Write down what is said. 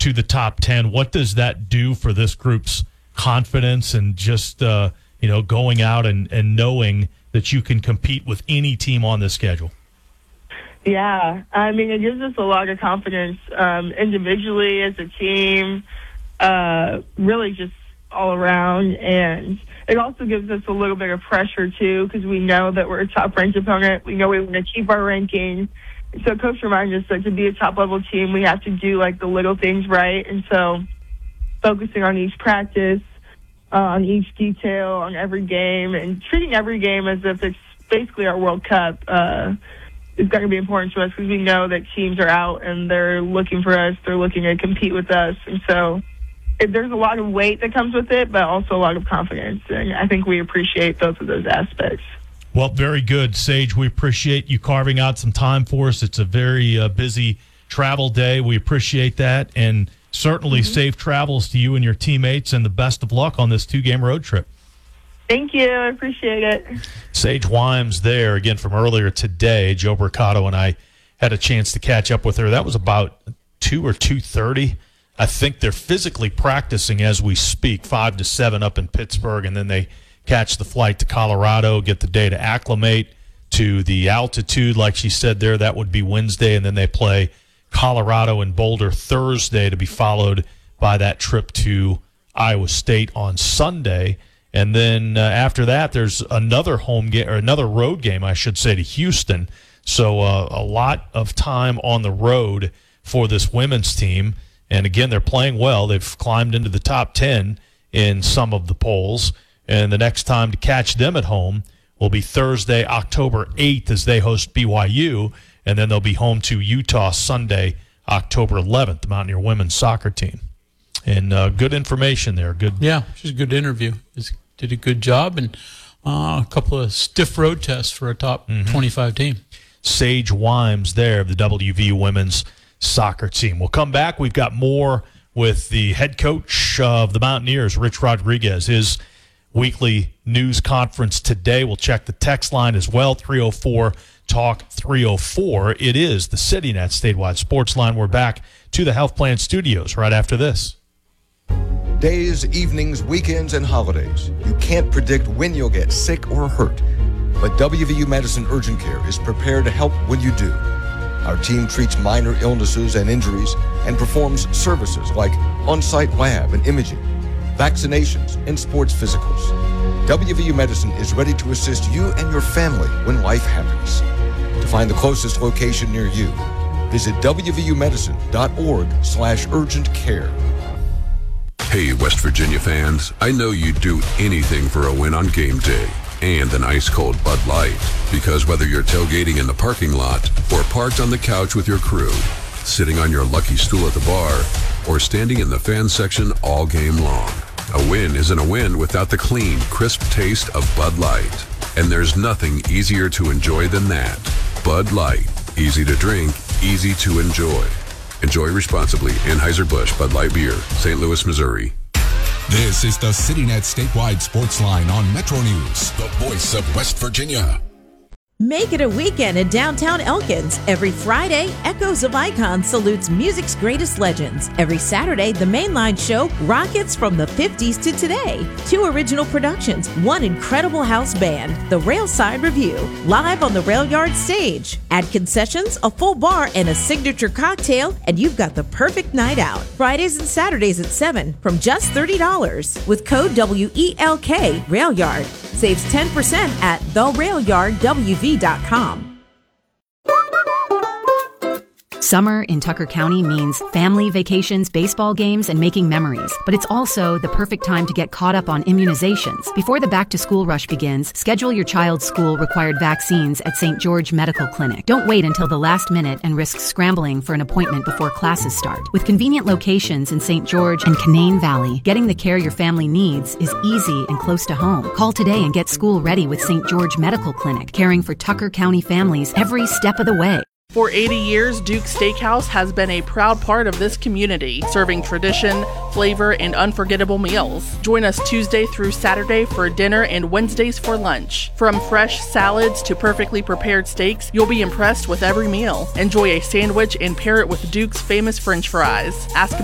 to the top 10. What does that do for this group's confidence and just, going out and knowing that you can compete with any team on this schedule? Yeah, I mean, it gives us a lot of confidence individually, as a team, really just all around. And it also gives us a little bit of pressure, too, because we know that we're a top-ranked opponent. We know we want to keep our ranking. So Coach reminds us that to be a top-level team, we have to do, the little things right. And so focusing on each practice, on each detail, on every game, and treating every game as if it's basically our World Cup is going to be important to us, because we know that teams are out and they're looking for us. They're looking to compete with us. And so there's a lot of weight that comes with it, but also a lot of confidence. And I think we appreciate both of those aspects. Well, very good, Sage. We appreciate you carving out some time for us. It's a very busy travel day. We appreciate that. And certainly safe travels to you and your teammates, and the best of luck on this 2-game road trip. Thank you. I appreciate it. Sage Wimes there, again, from earlier today. Joe Mercado and I had a chance to catch up with her. That was about 2 or 2:30. I think they're physically practicing as we speak, 5 to 7 up in Pittsburgh, and then they catch the flight to Colorado, get the day to acclimate to the altitude. Like she said there, that would be Wednesday, and then they play Colorado and Boulder Thursday, to be followed by that trip to Iowa State on Sunday. And then after that, there's another home game, or another road game, I should say, to Houston. So a lot of time on the road for this women's team. And again, they're playing well. They've climbed into the top 10 in some of the polls. And the next time to catch them at home will be Thursday, October 8th, as they host BYU. And then they'll be home to Utah Sunday, October 11th, the Mountaineer women's soccer team. And good information there. Good. Yeah, she's a good interview. Did a good job, and a couple of stiff road tests for a top 25 team. Sage Wimes there of the WV women's soccer team. We'll come back. We've got more with the head coach of the Mountaineers, Rich Rodriguez. His weekly news conference today. We'll check the text line as well, 304-TALK-304. It is the CityNet statewide sports line. We're back to the Health Plan Studios right after this. Days, evenings, weekends, and holidays. You can't predict when you'll get sick or hurt. But WVU Medicine Urgent Care is prepared to help when you do. Our team treats minor illnesses and injuries and performs services like on-site lab and imaging, vaccinations, and sports physicals. WVU Medicine is ready to assist you and your family when life happens. To find the closest location near you, visit wvumedicine.org/urgent care. Hey, West Virginia fans, I know you'd do anything for a win on game day and an ice-cold Bud Light. Because whether you're tailgating in the parking lot or parked on the couch with your crew, sitting on your lucky stool at the bar, or standing in the fan section all game long, a win isn't a win without the clean, crisp taste of Bud Light. And there's nothing easier to enjoy than that. Bud Light. Easy to drink, easy to enjoy. Enjoy responsibly. Anheuser-Busch Bud Light Beer, St. Louis, Missouri. This is the CityNet statewide sports line on Metro News, the voice of West Virginia. Make it a weekend in downtown Elkins. Every Friday, Echoes of Icon salutes music's greatest legends. Every Saturday, the Mainline Show rockets from the 50s to today. 2 original productions, 1 incredible house band, the Railside Review, live on the Rail Yard stage. Add concessions, a full bar, and a signature cocktail, and you've got the perfect night out. Fridays and Saturdays at 7 from just $30. With code WELK, Rail Yard. Saves 10% at therailyardwv.com. Summer in Tucker County means family vacations, baseball games, and making memories. But it's also the perfect time to get caught up on immunizations. Before the back-to-school rush begins, schedule your child's school-required vaccines at St. George Medical Clinic. Don't wait until the last minute and risk scrambling for an appointment before classes start. With convenient locations in St. George and Canaan Valley, getting the care your family needs is easy and close to home. Call today and get school ready with St. George Medical Clinic, caring for Tucker County families every step of the way. For 80 years, Duke's Steakhouse has been a proud part of this community, serving tradition, flavor, and unforgettable meals. Join us Tuesday through Saturday for dinner and Wednesdays for lunch. From fresh salads to perfectly prepared steaks, you'll be impressed with every meal. Enjoy a sandwich and pair it with Duke's famous French fries. Ask